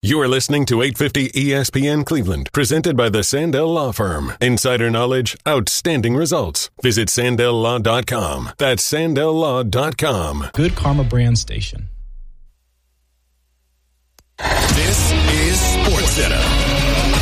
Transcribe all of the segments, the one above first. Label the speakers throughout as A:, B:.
A: You are listening to 850 ESPN Cleveland, presented by the Sandell Law Firm. Insider knowledge, outstanding results. Visit SandellLaw.com. That's SandellLaw.com.
B: Good Karma Brand Station.
A: This is SportsCenter.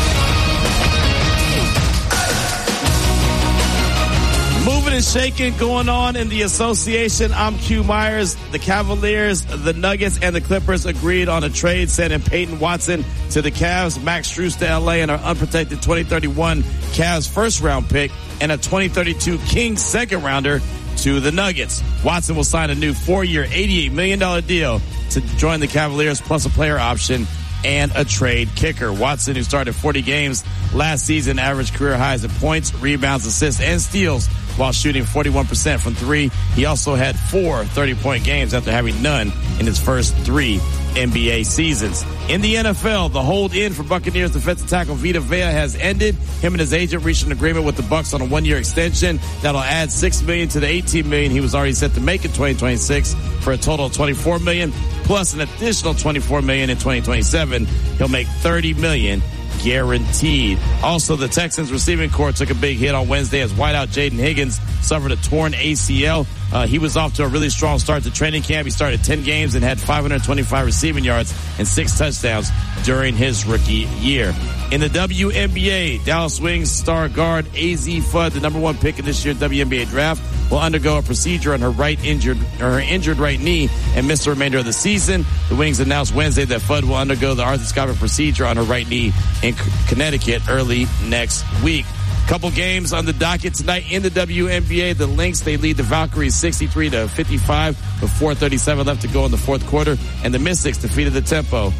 C: Moving and shaking going on in the association. I'm Q Myers. The Cavaliers, the Nuggets, and the Clippers agreed on a trade sending Peyton Watson to the Cavs, Max Strus to LA, and our unprotected 2031 Cavs first-round pick and a 2032 Kings second-rounder to the Nuggets. Watson will sign a new 4-year, $88 million deal to join the Cavaliers, plus a player option and a trade kicker. Watson, who started 40 games last season, averaged career highs in points, rebounds, assists, and steals while shooting 41% from three. He also had 4 30-point games after having none in his first 3 NBA seasons. In the NFL, the hold-in for Buccaneers defensive tackle Vita Vea has ended. Him and his agent reached an agreement with the Bucs on a 1-year extension that'll add $6 million to the $18 million he was already set to make in 2026 for a total of $24 million, plus an additional $24 million in 2027. He'll make $30 million guaranteed. Also, the Texans receiving corps took a big hit on Wednesday as wideout Jaden Higgins suffered a torn ACL. He was off to a really strong start to training camp. He started 10 games and had 525 receiving yards and 6 touchdowns during his rookie year. In the WNBA, Dallas Wings star guard AZ Fudd, the number 1 pick in this year's WNBA draft, will undergo a procedure on her injured right knee and miss the remainder of the season. The Wings announced Wednesday that Fudd will undergo the arthroscopic procedure on her right knee in Connecticut early next week. Couple games on the docket tonight in the WNBA. The Lynx, they lead the Valkyries 63-55 with 4:37 left to go in the fourth quarter. And the Mystics defeated the Tempo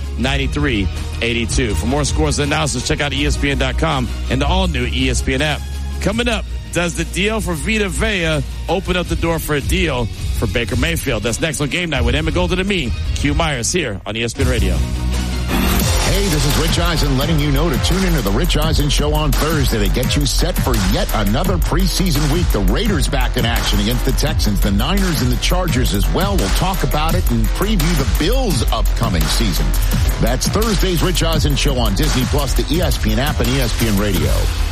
C: 93-82. For more scores and analysis, check out ESPN.com and the all-new ESPN app. Coming up, does the deal for Vita Vea open up the door for a deal for Baker Mayfield? That's next on Game Night with Emma Golden and me, Q Myers, here on ESPN Radio.
D: Hey, this is Rich Eisen letting you know to tune into the Rich Eisen Show on Thursday to get you set for yet another preseason week. The Raiders back in action against the Texans, the Niners and the Chargers as well. We'll talk about it and preview the Bills' upcoming season. That's Thursday's Rich Eisen Show on Disney Plus, the ESPN app, and ESPN Radio.